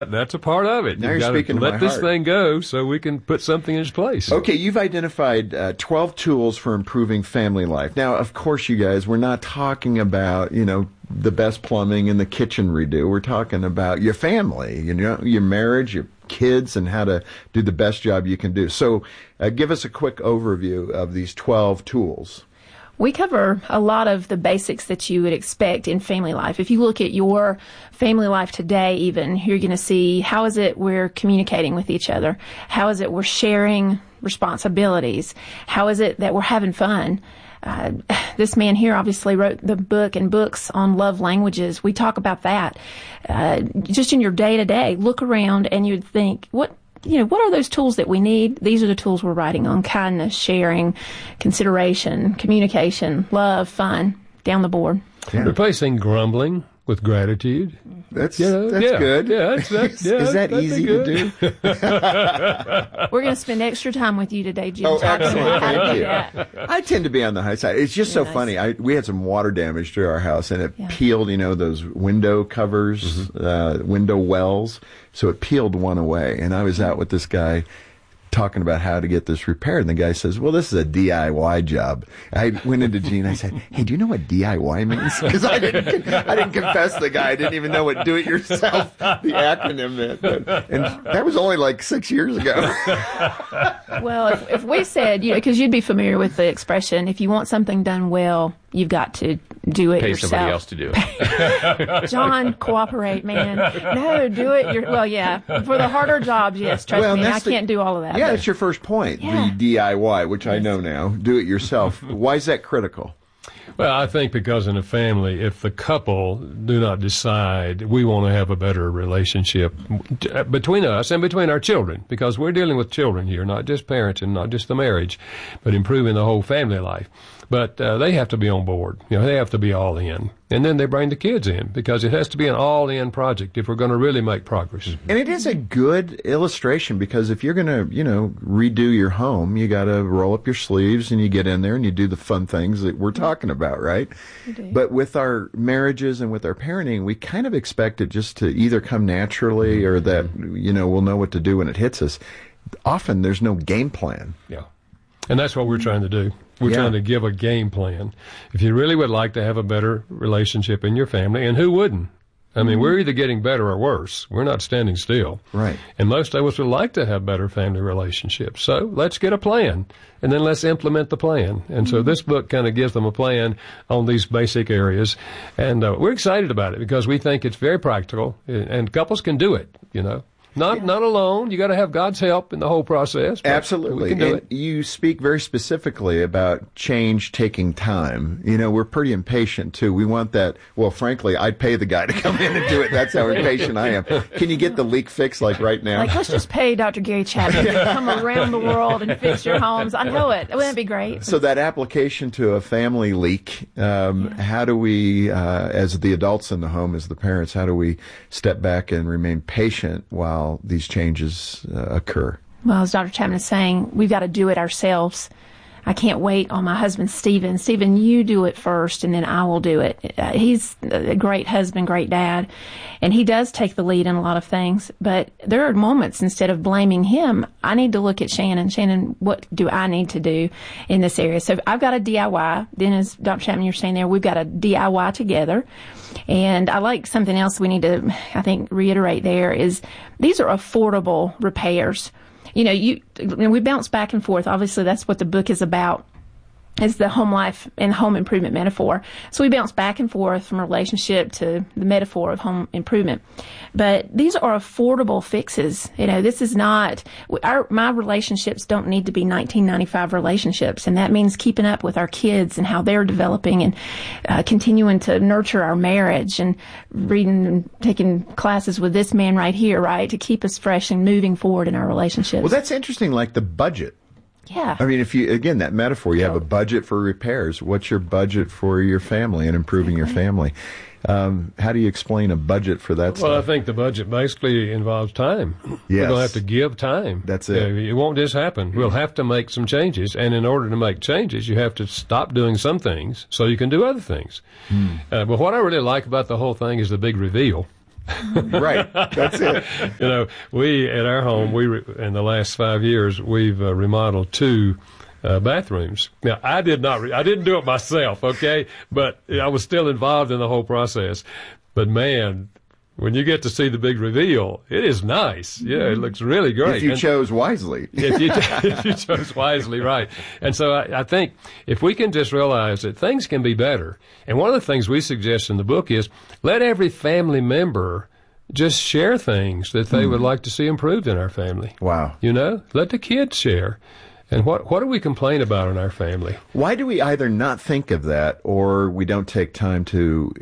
That's a part of it. Now You've you're got speaking to to let my this heart. thing go so we can put something in its place. Okay, you've identified 12 tools for improving family life. Now, of course, you guys, we're not talking about, the best plumbing in the kitchen redo. We're talking about your family, your marriage, your kids, and how to do the best job you can do. So give us a quick overview of these 12 tools. We cover a lot of the basics that you would expect in family life. If you look at your family life today, even, you're going to see how is it we're communicating with each other? How is it we're sharing responsibilities? How is it that we're having fun? This man here obviously wrote the book and books on love languages. We talk about that. Just in your day-to-day, look around and you'd think, what are those tools that we need? These are the tools we're writing on: kindness, sharing, consideration, communication, love, fun, down the board. Yeah. Replacing grumbling with gratitude. That's Yeah, good. Yeah, Is that that'd be easy good. to do? We're going to spend extra time with you today, Jim. Oh, talking excellent. about how to Thank do you. that. I tend to be on the high side. It's just so Yes. funny. We had some water damage to our house, and it Yeah. peeled, those window covers, window wells. So it peeled one away. And I was out with this guy talking about how to get this repaired. And the guy says, well, this is a DIY job. I went into Gene. I said, hey, do you know what DIY means? Because I didn't confess to the guy. I didn't even know what do-it-yourself, the acronym meant. And that was only like 6 years ago. Well, if we said, because you'd be familiar with the expression, if you want something done well, you've got to do it Pay yourself. somebody else to do it. John, cooperate, man. No, do it. For the harder jobs, yes, trust me, I can't do all of that. Yeah, but- that's your first point, Yeah. the DIY, which I know now. Do it yourself. Why is that critical? Well, I think because in a family, if the couple do not decide we want to have a better relationship between us and between our children, because we're dealing with children here, not just parents and not just the marriage, but improving the whole family life. But they have to be on board. They have to be all in. And then they bring the kids in, because it has to be an all-in project if we're going to really make progress. And it is a good illustration, because if you're going to, redo your home, you got to roll up your sleeves and you get in there and you do the fun things that we're talking about, right? But with our marriages and with our parenting, we kind of expect it just to either come naturally or that, we'll know what to do when it hits us. Often there's no game plan. Yeah. And that's what we're trying to do. We're trying to give a game plan. If you really would like to have a better relationship in your family, and who wouldn't? I mean, we're either getting better or worse. We're not standing still. Right. And most of us would like to have better family relationships. So let's get a plan, and then let's implement the plan. And so this book kind of gives them a plan on these basic areas. And we're excited about it because we think it's very practical, and couples can do it, Not alone. You got to have God's help in the whole process. Absolutely. We can do and it. You speak very specifically about change taking time. We're pretty impatient too. We want that. Well, frankly, I'd pay the guy to come in and do it. That's how impatient I am. Can you get the leak fixed like right now? let's just pay Dr. Gary Chapman to come around the world and fix your homes. I know it. Wouldn't that be great? So that application to a family leak, how do we, as the adults in the home, as the parents, how do we step back and remain patient while these changes occur? Well, as Dr. Chapman is saying, we've got to do it ourselves. I can't wait on my husband, Stephen. Stephen, you do it first, and then I will do it. He's a great husband, great dad, and he does take the lead in a lot of things. But there are moments, instead of blaming him, I need to look at Shannon. Shannon, what do I need to do in this area? So I've got a DIY. Then, as Dr. Chapman, you're saying there, we've got a DIY together. And I like something else we need to, I think, reiterate there is these are affordable repairs. We bounce back and forth. Obviously, that's what the book is about, is the home life and home improvement metaphor. So we bounce back and forth from relationship to the metaphor of home improvement. But these are affordable fixes. This is not, my relationships don't need to be 1995 relationships. And that means keeping up with our kids and how they're developing and continuing to nurture our marriage and reading and taking classes with this man right here, right, to keep us fresh and moving forward in our relationships. Well, that's interesting, like the budget. Yeah. I mean, if you, again, that metaphor, you have a budget for repairs. What's your budget for your family and improving your family? How do you explain a budget for that Well, I stuff? think the budget basically involves time. Yes. We're going to have to give time. That's it. It won't just happen. We'll have to make some changes. And in order to make changes, you have to stop doing some things so you can do other things. But what I really like about the whole thing is the big reveal. Right. That's it. You know, we at our home, in the last 5 years, we've remodeled 2 bathrooms. Now, I didn't do it myself, okay, but I was still involved in the whole process. But man, when you get to see the big reveal, it is nice. Yeah, it looks really great. If you chose wisely. If you chose wisely, right. And so I think if we can just realize that things can be better, and one of the things we suggest in the book is let every family member just share things that they would like to see improved in our family. Wow. You know, let the kids share. And what do we complain about in our family? Why do we either not think of that or we don't take time to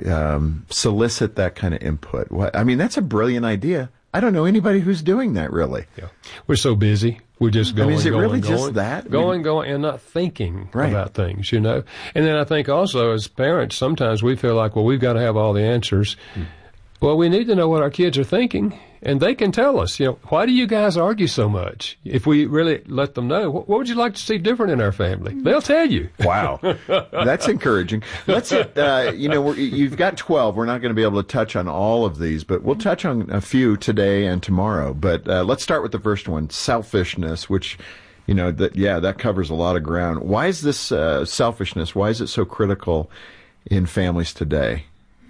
solicit that kind of input? I mean, that's a brilliant idea. I don't know anybody who's doing that, really. Yeah. We're so busy. We're just going, is it going, really going, just that? Going, and not thinking Right. about things, you know. And then I think also as parents, sometimes we feel like, well, we've got to have all the answers. Well, we need to know what our kids are thinking, and they can tell us, you know, why do you guys argue so much? If we really let them know, what would you like to see different in our family? They'll tell you. Wow. That's encouraging. Let's hit, you've got 12. We're not going to be able to touch on all of these, but we'll touch on a few today and tomorrow. But let's start with the first one, selfishness, which, you know, that covers a lot of ground. Why is this selfishness, why is it so critical in families today?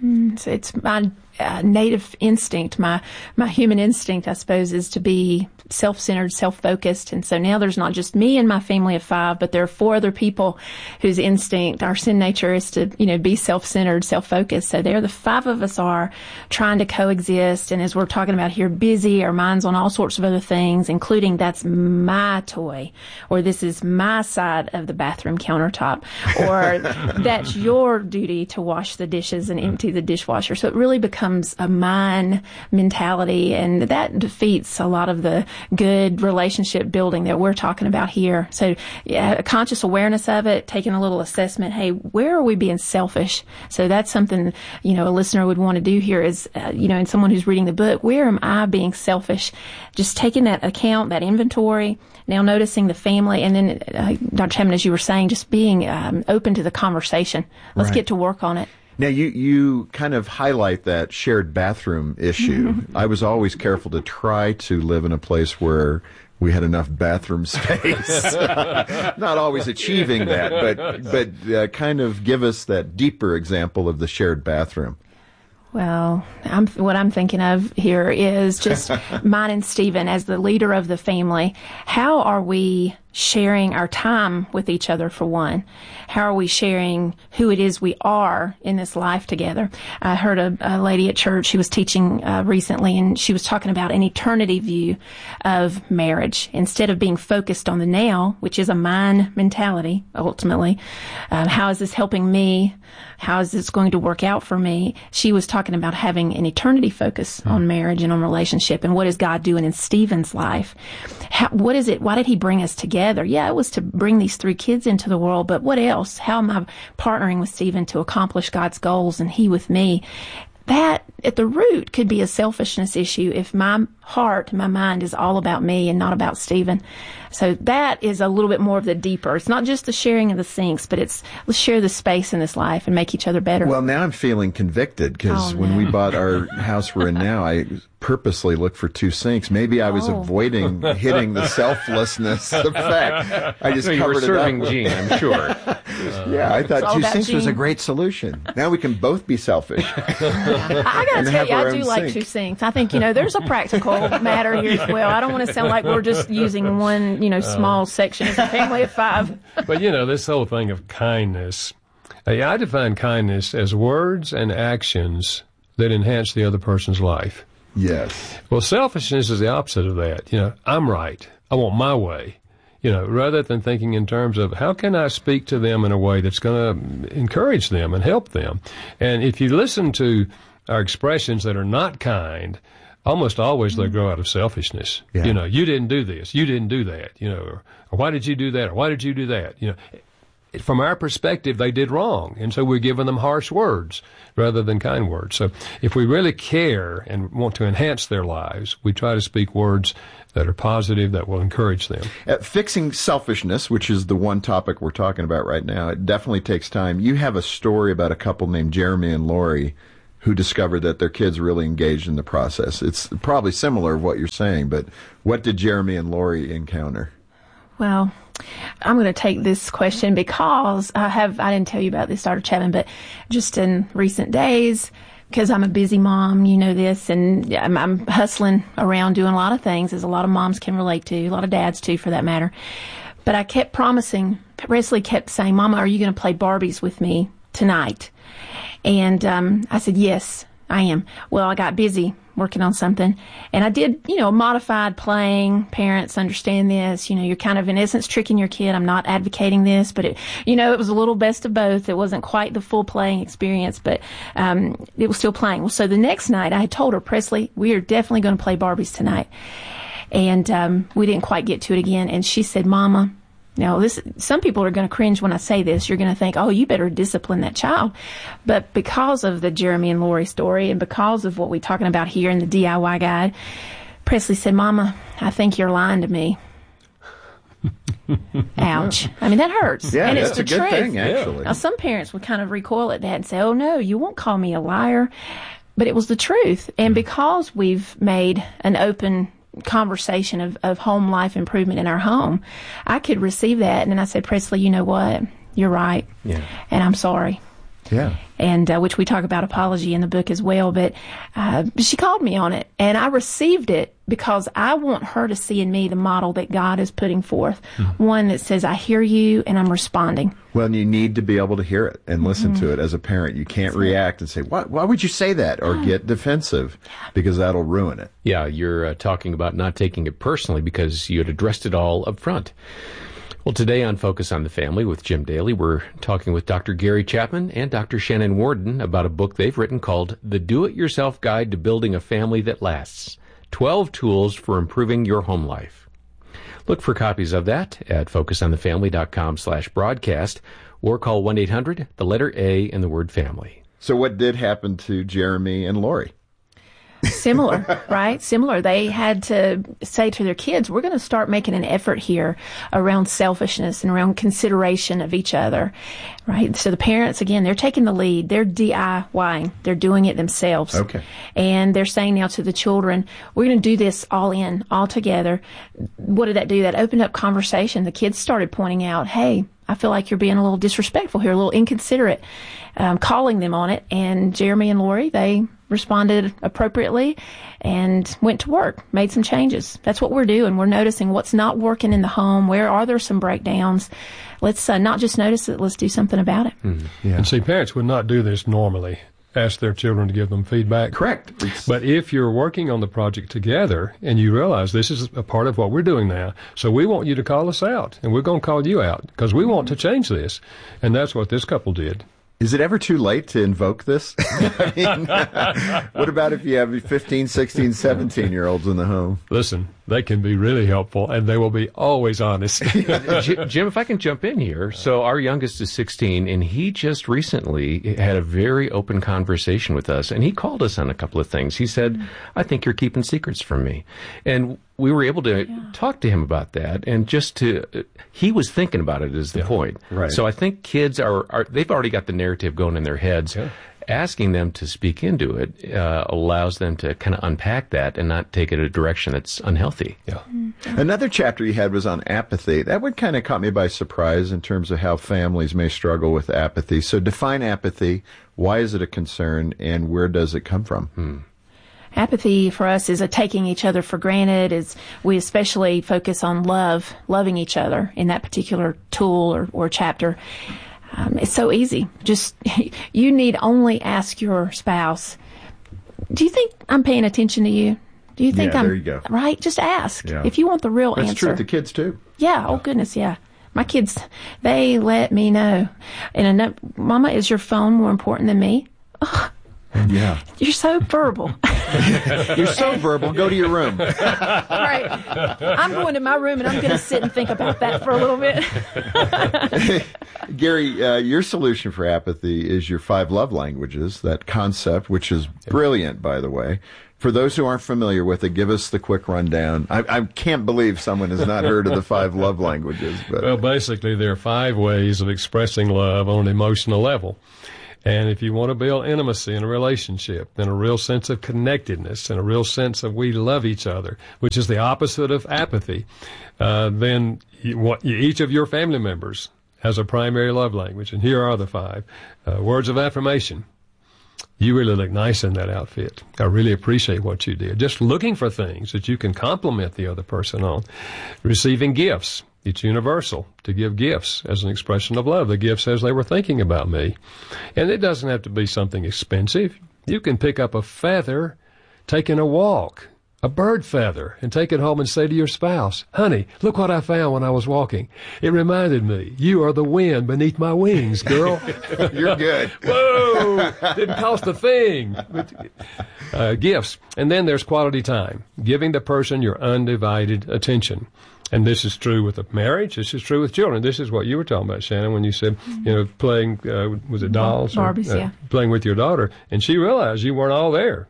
It's my native instinct, my human instinct, I suppose, is to be self-centered, self-focused. And so now there's not just me and my family of 5, but there are 4 other people whose instinct, our sin nature, is to, you know, be self-centered, self-focused. So there the 5 of us are trying to coexist. And as we're talking about here, busy, our minds on all sorts of other things, including that's my toy, or this is my side of the bathroom countertop, or that's your duty to wash the dishes and empty the dishwasher. So it really becomes a mine mentality, and that defeats a lot of the good relationship building that we're talking about here. So a conscious awareness of it, taking a little assessment, hey, where are we being selfish? So that's something, you know, a listener would want to do here is, and someone who's reading the book, where am I being selfish? Just taking that account, that inventory, now noticing the family, and then, Dr. Chapman, as you were saying, just being open to the conversation. Let's get to work on it. Now, you kind of highlight that shared bathroom issue. I was always careful to try to live in a place where we had enough bathroom space. Not always achieving that, but kind of give us that deeper example of the shared bathroom. Well, what I'm thinking of here is just mine and Stephen as the leader of the family. How are we sharing our time with each other, for one? How are we sharing who it is we are in this life together? I heard a lady at church, she was teaching recently, and she was talking about an eternity view of marriage. Instead of being focused on the now, which is a mine mentality, ultimately, how is this helping me? How is this going to work out for me? She was talking about having an eternity focus on marriage and on relationship, and what is God doing in Stephen's life? What is it? Why did he bring us together? Yeah, it was to bring these 3 kids into the world, but what else? How am I partnering with Stephen to accomplish God's goals and he with me? That, at the root, could be a selfishness issue if my heart, my mind is all about me and not about Stephen. So that is a little bit more of the deeper. It's not just the sharing of the sinks, but it's let's share the space in this life and make each other better. Well, now I'm feeling convicted because when we bought our house we're in now, I purposely looked for 2 sinks. Maybe I was avoiding hitting the selflessness effect. I just you were covered it serving up. Gene, I'm sure. Yeah, I thought all 2 about sinks was a Gene. great solution. Now we can both be selfish. I got and to tell have you, our I do own like sink. 2 sinks. I think, there's a practical matter here as well. I don't want to sound like we're just using one, small section as a family of 5. But, this whole thing of kindness, I define kindness as words and actions that enhance the other person's life. Yes. Well, selfishness is the opposite of that. I'm right. I want my way. Rather than thinking in terms of how can I speak to them in a way that's going to encourage them and help them. And if you listen to our expressions that are not kind, almost always they grow out of selfishness. Yeah. You didn't do this, you didn't do that, or why did you do that, or why did you do that? From our perspective, they did wrong, and so we're giving them harsh words rather than kind words. So if we really care and want to enhance their lives, we try to speak words that are positive, that will encourage them. Fixing selfishness, which is the one topic we're talking about right now, it definitely takes time. You have a story about a couple named Jeremy and Lori who discovered that their kids really engaged in the process. It's probably similar to what you're saying, but what did Jeremy and Lori encounter? Well, I'm going to take this question because I didn't tell you about this, Dr. Chapman, but just in recent days, because I'm a busy mom, you know this, and I'm hustling around doing a lot of things, as a lot of moms can relate to, a lot of dads too, for that matter. But I kept promising, Presley kept saying, Mama, are you going to play Barbies with me tonight? And I said, yes, I am. Well, I got busy working on something, and I did, modified playing. Parents understand this. You're kind of, in essence, tricking your kid. I'm not advocating this, but it was a little best of both. It wasn't quite the full playing experience, but it was still playing. Well, so the next night, I had told her, Presley, we are definitely going to play Barbies tonight. And we didn't quite get to it again. And she said, Mama, now some people are going to cringe when I say this. You're going to think, oh, you better discipline that child. But because of the Jeremy and Lori story, and because of what we're talking about here in the DIY guide, Presley said, Mama, I think you're lying to me. Ouch. I mean, that hurts. Yeah, and that's it's the a good truth. thing, actually. Now, some parents would kind of recoil at that and say, oh, no, you won't call me a liar. But it was the truth. And because we've made an open conversation of home life improvement in our home, I could receive that. And then I said, Presley, you know what? You're right. Yeah. And I'm sorry. Yeah. And which we talk about apology in the book as well. But she called me on it, and I received it because I want her to see in me the model that God is putting forth. One that says, I hear you and I'm responding. Well, and you need to be able to hear it and listen to it as a parent. You can't react and say, why would you say that? Or get defensive, because that'll ruin it. Yeah, you're talking about not taking it personally because you had addressed it all up front. Well, today on Focus on the Family with Jim Daly, we're talking with Dr. Gary Chapman and Dr. Shannon Worden about a book they've written called The Do-It-Yourself Guide to Building a Family That Lasts, 12 Tools for Improving Your Home Life. Look for copies of that at focusonthefamily.com/broadcast or call 1-800, the letter A and the word family. So what did happen to Jeremy and Lori? Similar, right? Similar. They had to say to their kids, we're going to start making an effort here around selfishness and around consideration of each other, right? So the parents, again, they're taking the lead. They're DIYing. They're doing it themselves. Okay. And they're saying now to the children, we're going to do this all together. What did that do? That opened up conversation. The kids started pointing out, hey, I feel like you're being a little disrespectful here, a little inconsiderate, calling them on it. And Jeremy and Lori, they responded appropriately and went to work, made some changes. That's what we're doing. We're noticing what's not working in the home. Where are there some breakdowns? Let's not just notice it, let's do something about it. Yeah. And see, parents would not do this normally, ask their children to give them feedback. Correct. But if you're working on the project together and you realize this is a part of what we're doing now, so we want you to call us out, and we're going to call you out because we want to change this. And that's what this couple did. Is it ever too late to invoke this? I mean, what about if you have 15, 16, 17-year-olds in the home? Listen, they can be really helpful, and they will be always honest. Jim, if I can jump in here. So our youngest is 16, and he just recently had a very open conversation with us, and he called us on a couple of things. He said, I think you're keeping secrets from me. And we were able to talk to him about that, and he was thinking about it is the point. Right. So I think kids they've already got the narrative going in their heads. Yeah. Asking them to speak into it allows them to kind of unpack that and not take it a direction that's unhealthy. Yeah. Another chapter you had was on apathy. That one kind of caught me by surprise in terms of how families may struggle with apathy. So define apathy. Why is it a concern, and where does it come from? Apathy for us is a taking each other for granted. We especially focus on loving each other in that particular tool or chapter. It's so easy. Just, you need only ask your spouse, do you think I'm paying attention to you? Do you think there you go. Right? Just ask. Yeah. If you want the real That's answer. true with the kids, too. Yeah. Oh, goodness. Yeah. My kids, they let me know. And Mama, is your phone more important than me? Oh, Yeah. you're so verbal. You're so verbal. Go to your room. Right. I'm going to my room and I'm going to sit and think about that for a little bit. Gary, your solution for apathy is your 5 love languages, that concept, which is brilliant, by the way. For those who aren't familiar with it, give us the quick rundown. I can't believe someone has not heard of the 5 love languages. But Well, basically, there are 5 ways of expressing love on an emotional level. And if you want to build intimacy in a relationship and a real sense of connectedness and a real sense of we love each other, which is the opposite of apathy, then each of your family members has a primary love language. And here are the 5. Words of affirmation. You really look nice in that outfit. I really appreciate what you did. Just looking for things that you can compliment the other person on. Receiving gifts. It's universal to give gifts as an expression of love. The gift says they were thinking about me. And it doesn't have to be something expensive. You can pick up a feather, taking a walk, a bird feather, and take it home and say to your spouse, honey, look what I found when I was walking. It reminded me, you are the wind beneath my wings, girl. You're good. Whoa! Didn't cost a thing. Gifts. And then there's quality time, giving the person your undivided attention. And this is true with a marriage. This is true with children. This is what you were talking about, Shannon, when you said, playing, was it dolls? Barbies, yeah. Playing with your daughter. And she realized you weren't all there,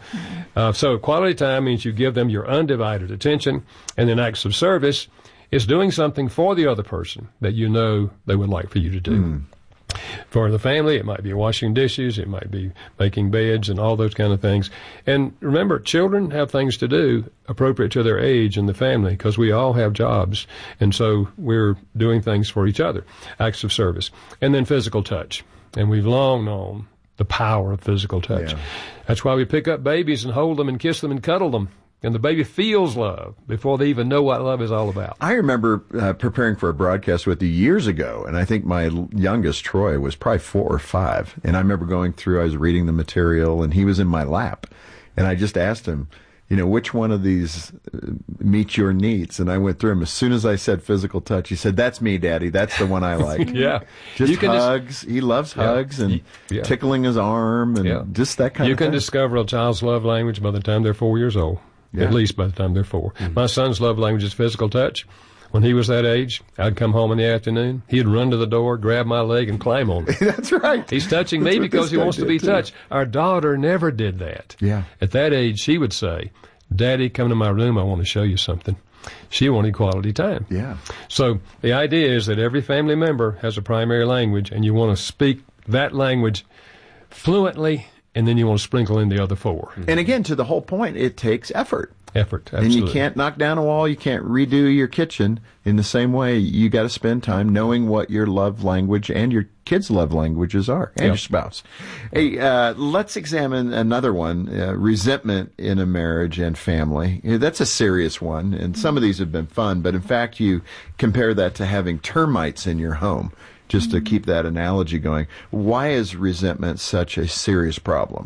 So quality time means you give them your undivided attention. And then acts of service is doing something for the other person that you know they would like for you to do. For the family, it might be washing dishes, it might be making beds and all those kind of things. And remember, children have things to do appropriate to their age in the family because we all have jobs. And so we're doing things for each other, acts of service. And then physical touch. And we've long known the power of physical touch. Yeah. That's why we pick up babies and hold them and kiss them and cuddle them. And the baby feels love before they even know what love is all about. I remember preparing for a broadcast with you years ago, and I think my youngest, Troy, was probably 4 or 5. And I remember going through, I was reading the material, and he was in my lap. And I just asked him, which one of these meets your needs? And I went through him. As soon as I said physical touch, he said, that's me, Daddy. That's the one I like. Yeah. Just hugs. He loves hugs and tickling his arm and just that kind of thing. You can discover a child's love language by the time they're 4 years old. Yeah. At least by the time they're 4. My son's love language is physical touch. When he was that age, I'd come home in the afternoon. He'd run to the door, grab my leg, and climb on me. That's right. He's touching me because he wants to be touched. Our daughter never did that. Yeah. At that age, she would say, Daddy, come to my room. I want to show you something. She wanted quality time. Yeah. So the idea is that every family member has a primary language, and you want to speak that language fluently, and then you want to sprinkle in the other 4. And again, to the whole point, it takes effort. Absolutely. And you can't knock down a wall. You can't redo your kitchen in the same way. You got to spend time knowing what your love language and your kids' love languages are, and your spouse. Hey, let's examine another one, resentment in a marriage and family. That's a serious one, and some of these have been fun, but in fact, you compare that to having termites in your home, just to keep that analogy going. Why is resentment such a serious problem?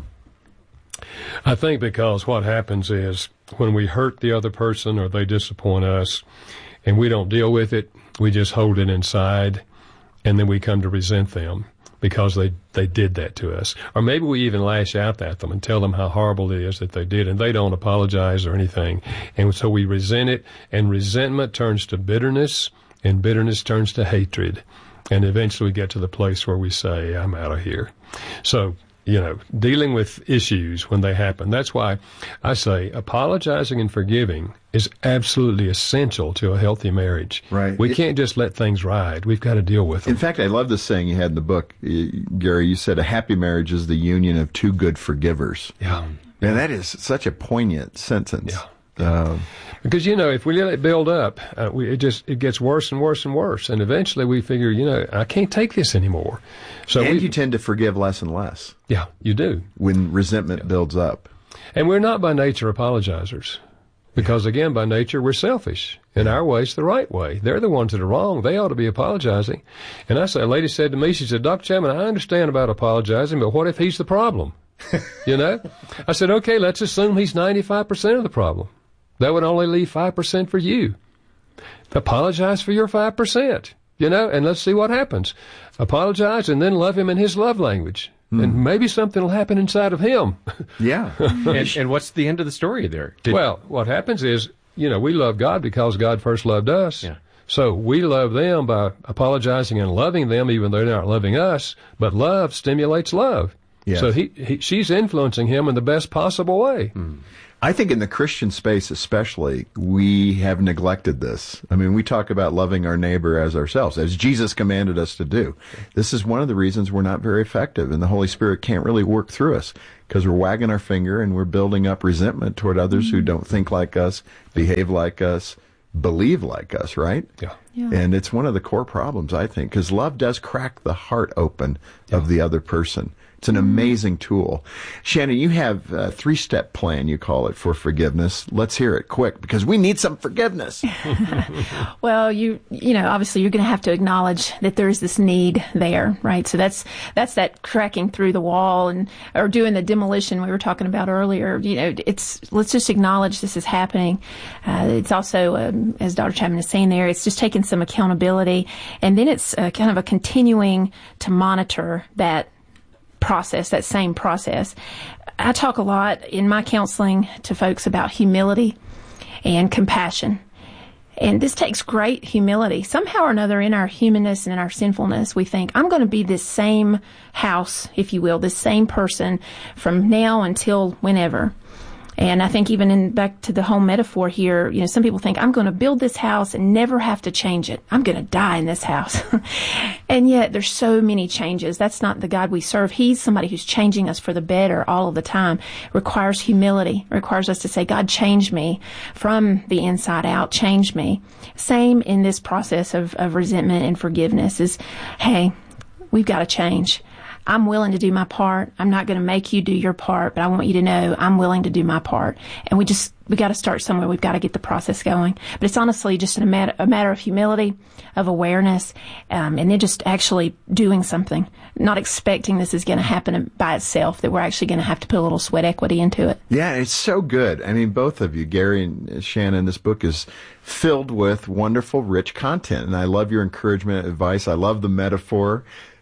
I think because what happens is when we hurt the other person or they disappoint us and we don't deal with it, we just hold it inside and then we come to resent them because they did that to us. Or maybe we even lash out at them and tell them how horrible it is that they did and they don't apologize or anything. And so we resent it, and resentment turns to bitterness and bitterness turns to hatred. And eventually we get to the place where we say, I'm out of here. So, dealing with issues when they happen. That's why I say apologizing and forgiving is absolutely essential to a healthy marriage. Right. We can't just let things ride. We've got to deal with them. In fact, I love the saying you had in the book, Gary. You said a happy marriage is the union of 2 good forgivers. Yeah. And that is such a poignant sentence. Yeah. Because, if we let it build up, it gets worse and worse and worse. And eventually we figure, I can't take this anymore. So you tend to forgive less and less. Yeah, you do. When resentment builds up. And we're not by nature apologizers. Because, again, by nature, we're selfish. And our way's the right way. They're the ones that are wrong. They ought to be apologizing. And a lady said to me, she said, Dr. Chapman, I understand about apologizing, but what if he's the problem? I said, okay, let's assume he's 95% of the problem. That would only leave 5% for you. Apologize for your 5%, and let's see what happens. Apologize and then love him in his love language. And maybe something will happen inside of him. Yeah. and what's the end of the story there? Well, what happens is, we love God because God first loved us. Yeah. So we love them by apologizing and loving them even though they're not loving us. But love stimulates love. Yes. So she's influencing him in the best possible way. I think in the Christian space especially, we have neglected this. I mean, we talk about loving our neighbor as ourselves, as Jesus commanded us to do. This is one of the reasons we're not very effective, and the Holy Spirit can't really work through us, because we're wagging our finger and we're building up resentment toward others who don't think like us, behave like us, believe like us, right? Yeah. And it's one of the core problems, I think, because love does crack the heart open of the other person. It's an amazing tool. Shannon, you have a 3-step plan, you call it, for forgiveness. Let's hear it quick, because we need some forgiveness. Well, you know, obviously you're going to have to acknowledge that there's this need there, right? So that's that cracking through the wall or doing the demolition we were talking about earlier. You know, let's just acknowledge this is happening. It's also, as Dr. Chapman is saying there, it's just taking some accountability, and then it's kind of a continuing to monitor that process, that same process. I talk a lot in my counseling to folks about humility and compassion. And this takes great humility. Somehow or another, in our humanness and in our sinfulness, we think, I'm going to be this same house, if you will, this same person from now until whenever. And I think even back to the home metaphor here, you know, some people think, I'm going to build this house and never have to change it. I'm going to die in this house. And yet there's so many changes. That's not the God we serve. He's somebody who's changing us for the better all of the time. Requires humility. Requires us to say, God, change me from the inside out. Change me. Same in this process of resentment and forgiveness is, hey, we've got to change. I'm willing to do my part. I'm not going to make you do your part, but I want you to know I'm willing to do my part. And we got to start somewhere. We've got to get the process going. But it's honestly just a matter of humility, of awareness, and then just actually doing something, not expecting this is going to happen by itself, that we're actually going to have to put a little sweat equity into it. Yeah, it's so good. I mean, both of you, Gary and Shannon, this book is filled with wonderful, rich content. And I love your encouragement and advice. I love the metaphor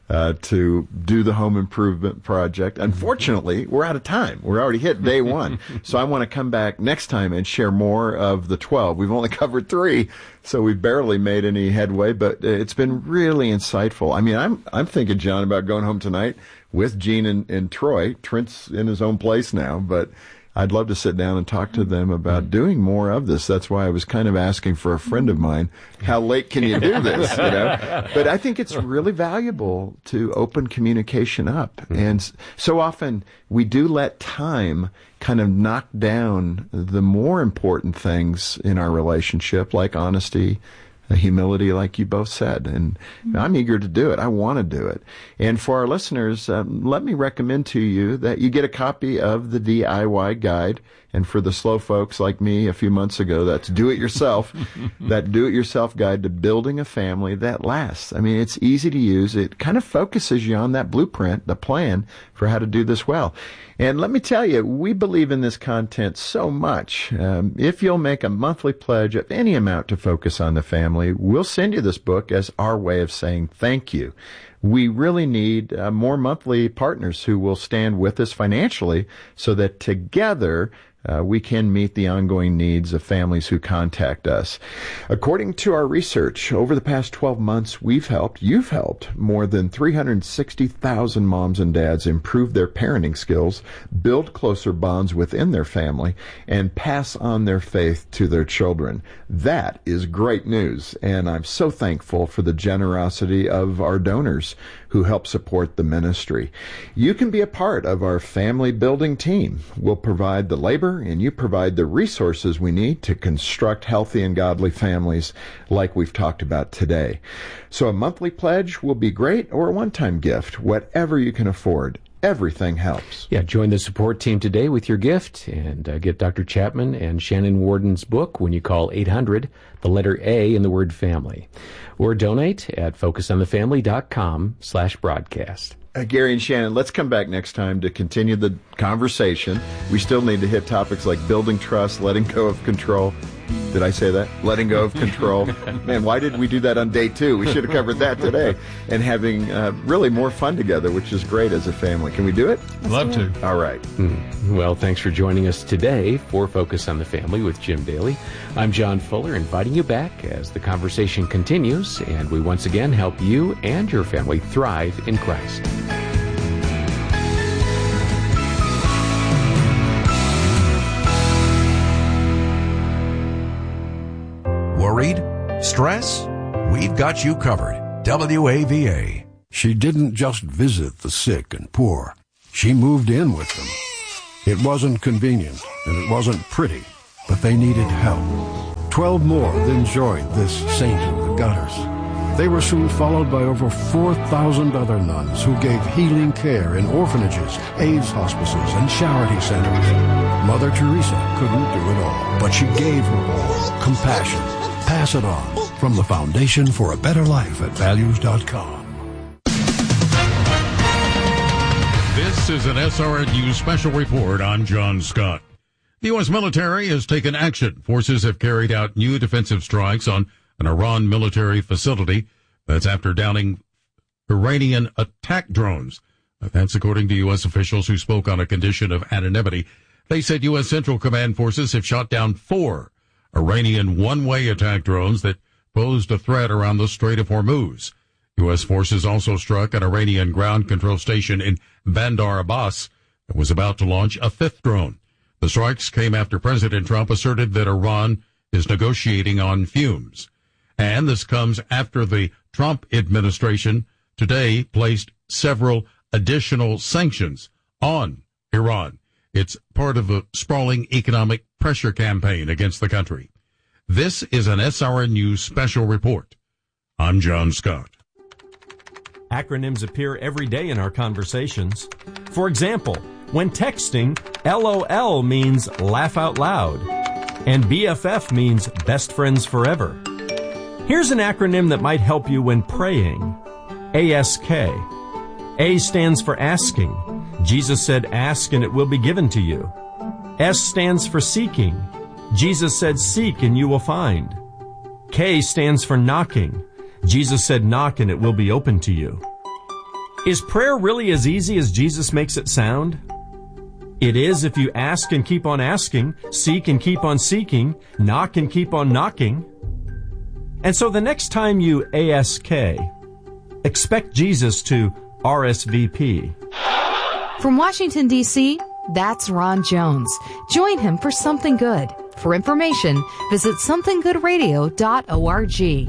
to do the home improvement project. Unfortunately, we're out of time. We're already hit day 1. So I want to come back next time and share more of the 12. We've only covered 3, so we've barely made any headway, but it's been really insightful. I mean, I'm thinking, John, about going home tonight with Gene and Troy. Trent's in his own place now, but I'd love to sit down and talk to them about doing more of this. That's why I was kind of asking for a friend of mine, how late can you do this? You know? But I think it's really valuable to open communication up. And so often we do let time kind of knock down the more important things in our relationship, like honesty, humility, like you both said. And I'm eager to do it. I want to do it. And for our listeners, let me recommend to you that you get a copy of the DIY guide. And for the slow folks like me a few months ago, that's Do It Yourself, that Do It Yourself guide to building a family that lasts. I mean, it's easy to use. It kind of focuses you on that blueprint, the plan for how to do this well. And let me tell you, we believe in this content so much. If you'll make a monthly pledge of any amount to focus on the family, we'll send you this book as our way of saying thank you. We really need more monthly partners who will stand with us financially so that together we can meet the ongoing needs of families who contact us. According to our research, over the past 12 months, you've helped more than 360,000 moms and dads improve their parenting skills, build closer bonds within their family, and pass on their faith to their children. That is great news, and I'm so thankful for the generosity of our donors who help support the ministry. You can be a part of our family building team. We'll provide the labor and you provide the resources we need to construct healthy and godly families like we've talked about today. So a monthly pledge will be great, or a one-time gift, whatever you can afford. Everything helps. Yeah, join the support team today with your gift and get Dr. Chapman and Shannon Worden's book when you call 800, the letter A in the word family. Or donate at focusonthefamily.com/broadcast. Gary and Shannon, let's come back next time to continue the conversation. We still need to hit topics like building trust, letting go of control. Did I say that? Letting go of control. Man, why did we do that on day 2? We should have covered that today. And having really more fun together, which is great as a family. Can we do it? Love to. All right. Well, thanks for joining us today for Focus on the Family with Jim Daly. I'm John Fuller, inviting you back as the conversation continues, and we once again help you and your family thrive in Christ. Worried? Stress? We've got you covered. WAVA. She didn't just visit the sick and poor. She moved in with them. It wasn't convenient, and it wasn't pretty, but they needed help. 12 more then joined this saint of the gutters. They were soon followed by over 4,000 other nuns who gave healing care in orphanages, AIDS hospices, and charity centers. Mother Teresa couldn't do it all, but she gave her all. Compassion. Pass it on. From the Foundation for a Better Life at Values.com. This is an SRN News special report. I'm John Scott. The U.S. military has taken action. Forces have carried out new defensive strikes on an Iran military facility. That's after downing Iranian attack drones. That's according to U.S. officials who spoke on a condition of anonymity. They said U.S. Central Command forces have shot down 4 Iranian one-way attack drones that posed a threat around the Strait of Hormuz. U.S. forces also struck an Iranian ground control station in Bandar Abbas that was about to launch a 5th drone. The strikes came after President Trump asserted that Iran is negotiating on fumes. And this comes after the Trump administration today placed several additional sanctions on Iran. It's part of a sprawling economic pressure campaign against the country. This is an SRN News special report. I'm John Scott. Acronyms appear every day in our conversations. For example, when texting, LOL means laugh out loud, and BFF means best friends forever. Here's an acronym that might help you when praying. ASK. A stands for asking. Jesus said, ask and it will be given to you. S stands for seeking. Jesus said, seek and you will find. K stands for knocking. Jesus said, knock and it will be open to you. Is prayer really as easy as Jesus makes it sound? It is if you ask and keep on asking, seek and keep on seeking, knock and keep on knocking. And so the next time you ASK, expect Jesus to RSVP. From Washington, D.C., that's Ron Jones. Join him for Something Good. For information, visit somethinggoodradio.org.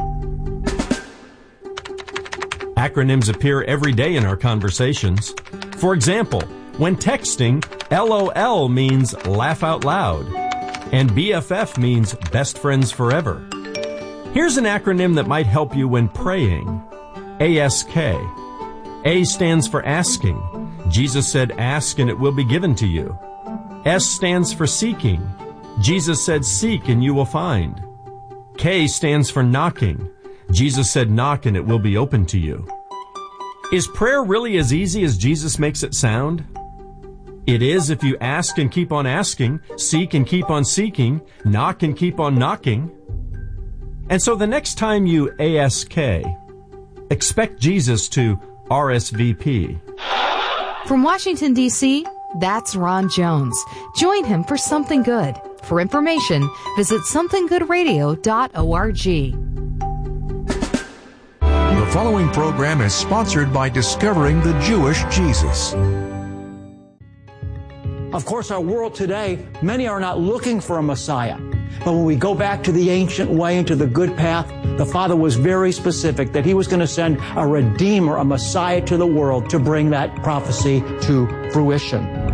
Acronyms appear every day in our conversations. For example, when texting, LOL means laugh out loud, and BFF means best friends forever. Here's an acronym that might help you when praying. ASK. A stands for asking. Jesus said, ask and it will be given to you. S stands for seeking. Jesus said, seek and you will find. K stands for knocking. Jesus said, knock and it will be open to you. Is prayer really as easy as Jesus makes it sound? It is if you ask and keep on asking, seek and keep on seeking, knock and keep on knocking. And so the next time you ASK, expect Jesus to RSVP. From Washington, D.C., that's Ron Jones. Join him for Something Good. For information, visit somethinggoodradio.org. The following program is sponsored by Discovering the Jewish Jesus. Of course, our world today, many are not looking for a Messiah. But when we go back to the ancient way and to the good path, the Father was very specific that He was going to send a Redeemer, a Messiah to the world to bring that prophecy to fruition.